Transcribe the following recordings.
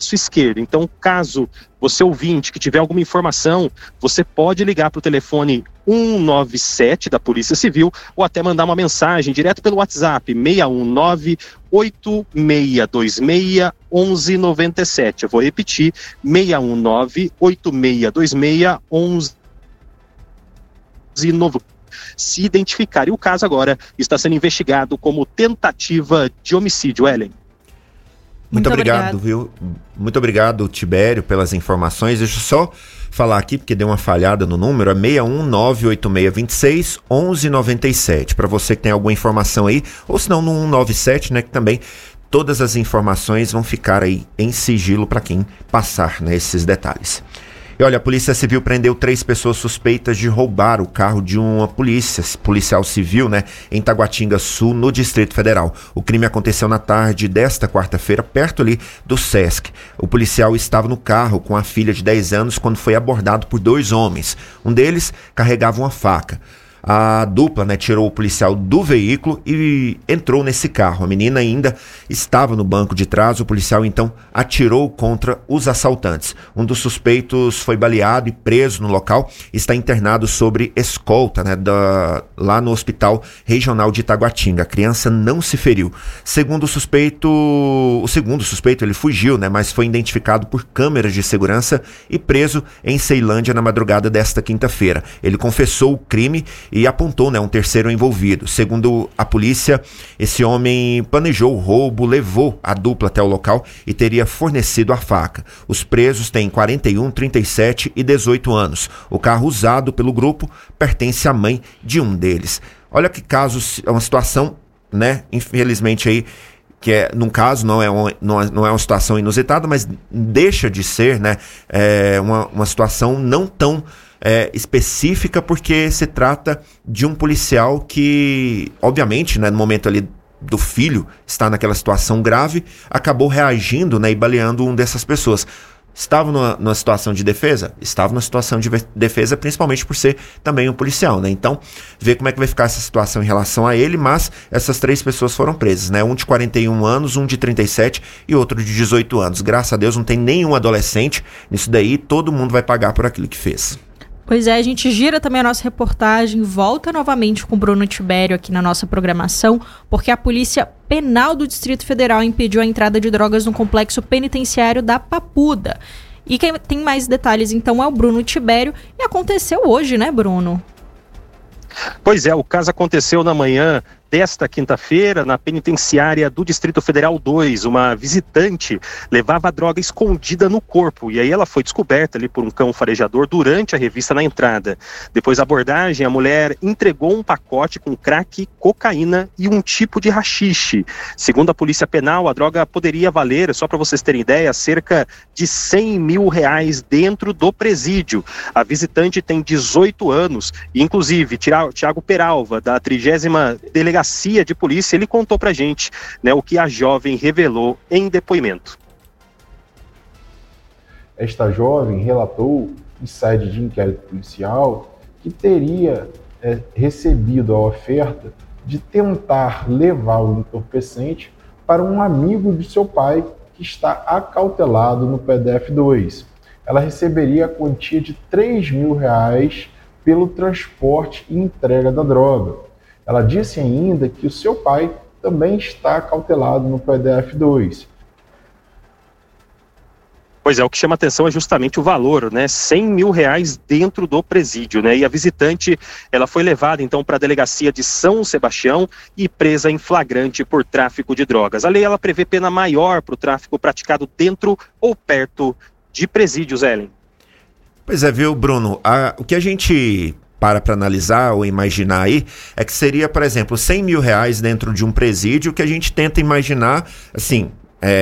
braço esquerdo. Então, caso você ouvinte que tiver alguma informação, você pode ligar para o telefone 197 da Polícia Civil ou até mandar uma mensagem direto pelo WhatsApp 619-8626-1197. Eu vou repetir, 619-8626-1197. Se identificar. E o caso agora está sendo investigado como tentativa de homicídio, Ellen. Muito obrigado, viu? Muito obrigado, Tibério, pelas informações. Deixa eu só falar aqui, porque deu uma falhada no número, é 6198626-1197. Para você que tem alguma informação aí, ou se não no 197, né, que também todas as informações vão ficar aí em sigilo para quem passar, né, esses detalhes. E olha, a Polícia Civil prendeu 3 pessoas suspeitas de roubar o carro de uma policial civil, né, em Taguatinga Sul, no Distrito Federal. O crime aconteceu na tarde desta quarta-feira, perto ali do Sesc. O policial estava no carro com a filha de 10 anos quando foi abordado por 2 homens. Um deles carregava uma faca. A dupla, né, tirou o policial do veículo e entrou nesse carro. A menina ainda estava no banco de trás. O policial então atirou contra os assaltantes. Um dos suspeitos foi baleado e preso no local. Está internado sob escolta, né, lá no Hospital Regional de Taguatinga. A criança não se feriu. O segundo suspeito ele fugiu, né, mas foi identificado por câmeras de segurança e preso em Ceilândia na madrugada desta quinta-feira. Ele confessou o crime e apontou, né, um terceiro envolvido. Segundo a polícia, esse homem planejou o roubo, levou a dupla até o local e teria fornecido a faca. Os presos têm 41, 37 e 18 anos. O carro usado pelo grupo pertence à mãe de um deles. Olha que caso, é uma situação, né, infelizmente aí, que é, num caso, não é uma situação inusitada, mas deixa de ser, né, uma situação não tão específica, porque se trata de um policial que, obviamente, né, no momento ali do filho estar naquela situação grave, acabou reagindo, né, e baleando uma dessas pessoas. Estava numa situação de defesa? Estava numa situação de defesa, principalmente por ser também um policial, né? Então, ver como é que vai ficar essa situação em relação a ele, mas essas 3 pessoas foram presas, né? Um de 41 anos, um de 37 e outro de 18 anos. Graças a Deus não tem nenhum adolescente nisso daí, todo mundo vai pagar por aquilo que fez. Pois é, a gente gira também a nossa reportagem, volta novamente com o Bruno Tibério aqui na nossa programação, porque a Polícia Penal do Distrito Federal impediu a entrada de drogas no complexo penitenciário da Papuda. E quem tem mais detalhes, então, é o Bruno Tibério, e aconteceu hoje, né, Bruno? Pois é, o caso aconteceu na manhã desta quinta-feira, na penitenciária do Distrito Federal 2, uma visitante levava droga escondida no corpo, e aí ela foi descoberta ali por um cão farejador durante a revista na entrada. Depois da abordagem, a mulher entregou um pacote com crack, cocaína e um tipo de haxixe. Segundo a Polícia Penal, a droga poderia valer, só para vocês terem ideia, cerca de R$100 mil dentro do presídio. A visitante tem 18 anos e, inclusive, Tiago Peralva, da 30ª Delegacia de Polícia, ele contou pra gente, né, o que a jovem revelou em depoimento. Esta jovem relatou em sede de inquérito policial que teria recebido a oferta de tentar levar o entorpecente para um amigo de seu pai que está acautelado no PDF2. Ela receberia a quantia de R$3 mil pelo transporte e entrega da droga. Ela disse ainda que o seu pai também está acautelado no PDF2. Pois é, o que chama atenção é justamente o valor, né? R$100 mil dentro do presídio, né? E a visitante, ela foi levada então para a delegacia de São Sebastião e presa em flagrante por tráfico de drogas. A lei, ela prevê pena maior para o tráfico praticado dentro ou perto de presídios, Ellen. Pois é, viu, Bruno? O que a gente para analisar ou imaginar aí, é que seria, por exemplo, R$100 mil dentro de um presídio, que a gente tenta imaginar, assim,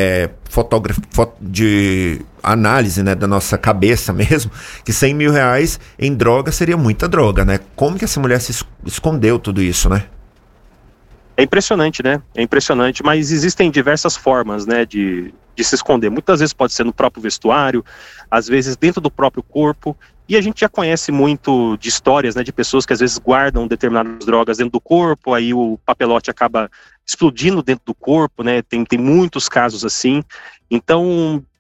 de análise, né, da nossa cabeça mesmo, que R$100 mil em droga seria muita droga, né? Como que essa mulher se escondeu tudo isso, né? É impressionante, né? É impressionante, mas existem diversas formas, né, de se esconder. Muitas vezes pode ser no próprio vestuário, às vezes dentro do próprio corpo, e a gente já conhece muito de histórias, né, de pessoas que às vezes guardam determinadas drogas dentro do corpo, aí o papelote acaba explodindo dentro do corpo, né, tem muitos casos assim. Então